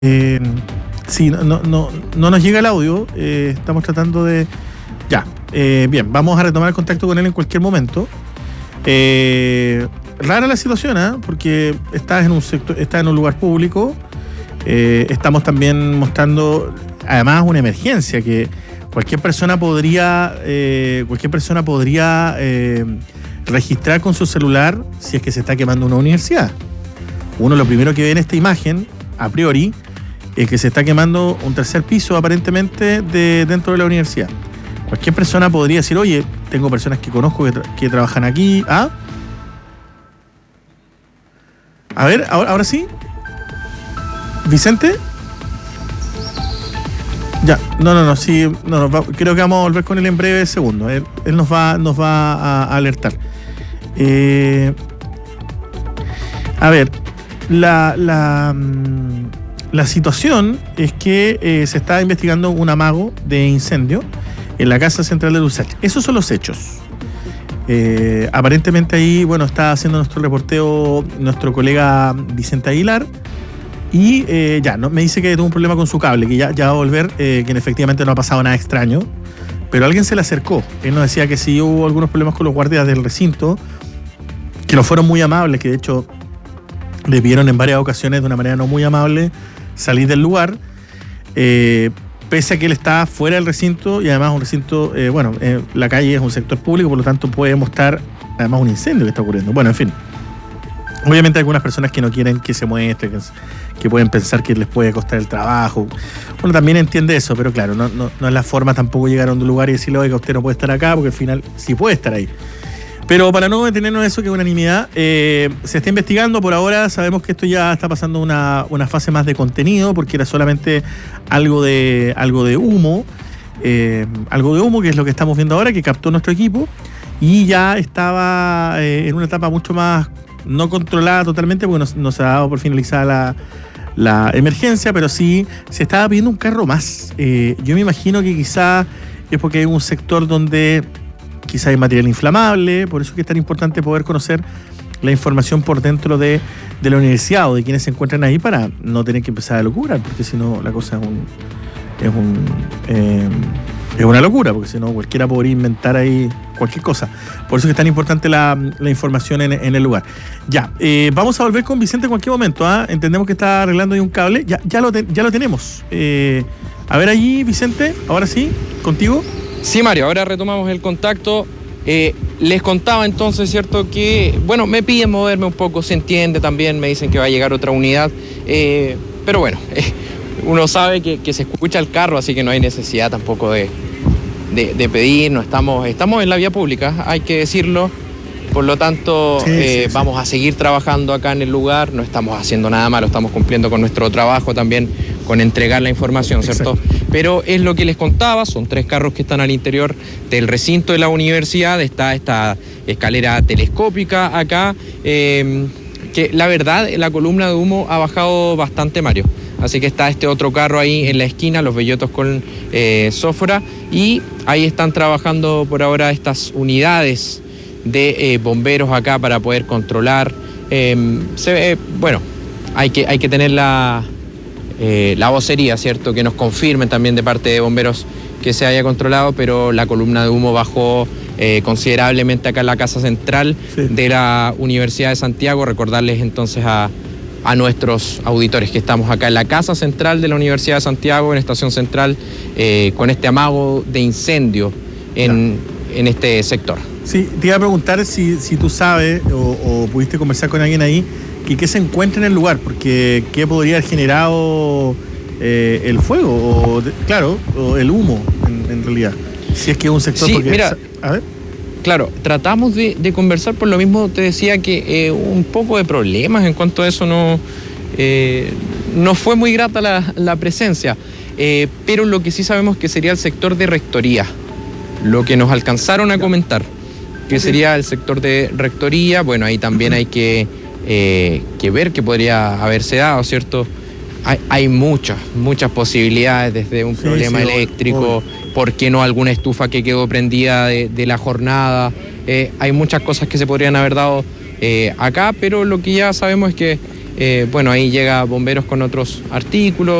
Eh, sí, no nos llega el audio. Estamos tratando de... Ya, bien, vamos a retomar el contacto con él en cualquier momento. Rara la situación, porque estás en un sector, estás en un lugar público. Estamos también mostrando, además, una emergencia que cualquier persona podría registrar con su celular si es que se está quemando una universidad. Uno lo primero que ve en esta imagen, a priori, es que se está quemando un tercer piso aparentemente dentro de la universidad. Cualquier persona podría decir, oye, tengo personas que conozco que trabajan aquí. A ver, ahora sí. ¿Vicente? Ya, sí, creo que vamos a volver con él en breve segundo. Él nos va a alertar. A ver, la situación es que se está investigando un amago de incendio en la Casa Central de Dulce. Esos son los hechos. Aparentemente ahí, está haciendo nuestro reporteo nuestro colega Vicente Aguilar. Y me dice que tuvo un problema con su cable, que ya va a volver, que efectivamente no ha pasado nada extraño. Pero alguien se le acercó. Él nos decía que sí hubo algunos problemas con los guardias del recinto, que no fueron muy amables, que de hecho le pidieron en varias ocasiones de una manera no muy amable salir del lugar, pese a que él está fuera del recinto y además un recinto, la calle es un sector público, por lo tanto puede mostrar además un incendio que está ocurriendo. Bueno, en fin. Obviamente hay algunas personas que no quieren que se muestre, que pueden pensar que les puede costar el trabajo. Uno también entiende eso, pero claro, no es la forma tampoco llegar a un lugar y decirle, oiga, usted no puede estar acá, porque al final sí puede estar ahí. Pero para no detenernos en eso, que es unanimidad, se está investigando. Por ahora sabemos que esto ya está pasando una fase más de contenido, porque era solamente algo de humo, que es lo que estamos viendo ahora, que captó nuestro equipo, y ya estaba en una etapa mucho más no controlada totalmente, porque no se ha dado por finalizada la emergencia, pero sí se estaba pidiendo un carro más. Yo me imagino que quizá es porque hay un sector donde quizá hay material inflamable, por eso es que es tan importante poder conocer la información por dentro de la universidad o de quienes se encuentran ahí, para no tener que empezar a locurar, porque si no la cosa es una locura, porque si no cualquiera podría inventar ahí cualquier cosa. Por eso es que es tan importante la información en el lugar. Ya, vamos a volver con Vicente en cualquier momento. Entendemos que está arreglando ahí un cable. Ya lo tenemos. A ver allí, Vicente, ahora sí, contigo. Sí, Mario, ahora retomamos el contacto. Les contaba entonces, ¿cierto? Que, me piden moverme un poco, se entiende también, me dicen que va a llegar otra unidad. Pero bueno, uno sabe que se escucha el carro, así que no hay necesidad tampoco de pedir. No estamos en la vía pública, hay que decirlo. Por lo tanto, sí. Vamos a seguir trabajando acá en el lugar, no estamos haciendo nada malo, estamos cumpliendo con nuestro trabajo también, con entregar la información, ¿cierto? Exacto. Pero es lo que les contaba, son 3 carros que están al interior del recinto de la universidad, está esta escalera telescópica acá, que la verdad la columna de humo ha bajado bastante, Mario. Así que está este otro carro ahí en la esquina, los bellotos con sófora, y ahí están trabajando por ahora estas unidades de bomberos acá para poder controlar. Hay que tener la vocería, ¿cierto? Que nos confirmen también de parte de bomberos que se haya controlado, pero la columna de humo bajó considerablemente acá en la Casa Central de la Universidad de Santiago. Recordarles entonces a nuestros auditores que estamos acá en la Casa Central de la Universidad de Santiago, en Estación Central, con este amago de incendio en este sector. Sí, te iba a preguntar si tú sabes o pudiste conversar con alguien ahí que se encuentra en el lugar, porque qué podría haber generado el fuego o el humo en realidad, si es que es un sector. Sí, porque, mira, a ver. Claro, tratamos de conversar, por lo mismo te decía que un poco de problemas en cuanto a eso, no fue muy grata la presencia, pero lo que sí sabemos que sería el sector de rectoría, lo que nos alcanzaron a comentar, que sería el sector de rectoría. Bueno, ahí también hay que ver qué podría haberse dado, ¿cierto? Hay muchas posibilidades, desde un problema eléctrico, obvio. ¿Por qué no alguna estufa que quedó prendida de la jornada? Hay muchas cosas que se podrían haber dado acá, pero lo que ya sabemos es que Bueno, ahí llega bomberos con otros artículos.